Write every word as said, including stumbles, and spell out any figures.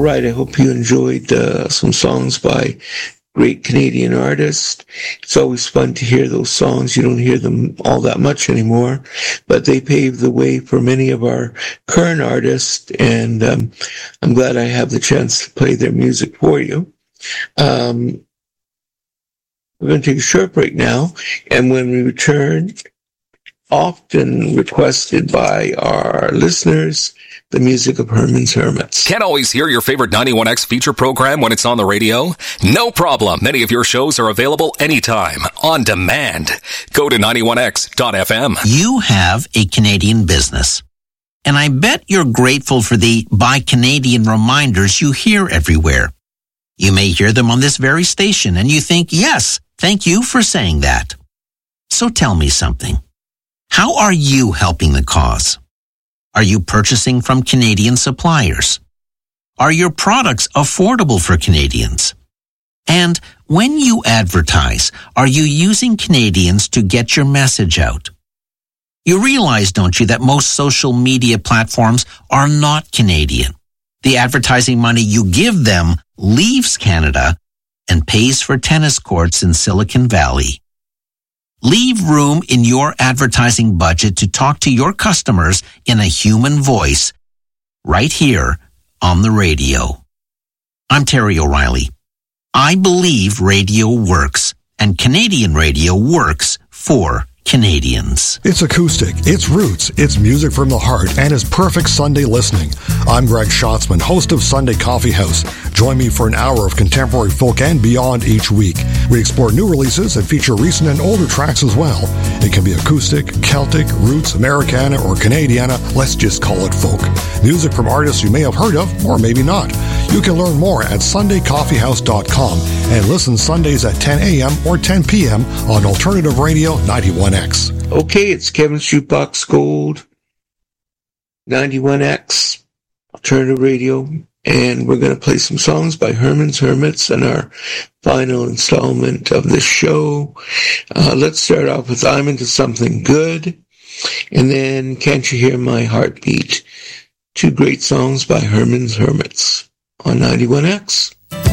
right, I hope you enjoyed uh, some songs by great Canadian artists. It's always fun to hear those songs. You don't hear them all that much anymore, but they paved the way for many of our current artists, and um, I'm glad I have the chance to play their music for you. Um, we're going to take a short break now, and when we return, often requested by our listeners, the music of Herman's Hermits. Can't always hear your favorite ninety-one X feature program when it's on the radio? No problem. Many of your shows are available anytime, on demand. Go to ninety-one X dot F M. You have a Canadian business, and I bet you're grateful for the Buy Canadian reminders you hear everywhere. You may hear them on this very station, and you think, yes, thank you for saying that. So tell me something. How are you helping the cause? Are you purchasing from Canadian suppliers? Are your products affordable for Canadians? And when you advertise, are you using Canadians to get your message out? You realize, don't you, that most social media platforms are not Canadian. The advertising money you give them leaves Canada and pays for tennis courts in Silicon Valley. Leave room in your advertising budget to talk to your customers in a human voice right here on the radio. I'm Terry O'Reilly. I believe radio works, and Canadian radio works for Canadians. It's acoustic, it's roots, it's music from the heart, and it's perfect Sunday listening. I'm Greg Schatzman, host of Sunday Coffee House. Join me for an hour of contemporary folk and beyond each week. We explore new releases and feature recent and older tracks as well. It can be acoustic, Celtic, roots, Americana, or Canadiana. Let's just call it folk. Music from artists you may have heard of, or maybe not. You can learn more at sunday coffee house dot com and listen Sundays at ten a.m. or ten p.m. on Alternative Radio ninety-one X. Okay, it's Kevin's Jukebox Gold, ninety-one X, Alternative Radio, and we're going to play some songs by Herman's Hermits in our final installment of this show. Uh, let's start off with I'm Into Something Good, and then Can't You Hear My Heartbeat? Two great songs by Herman's Hermits on ninety-one X.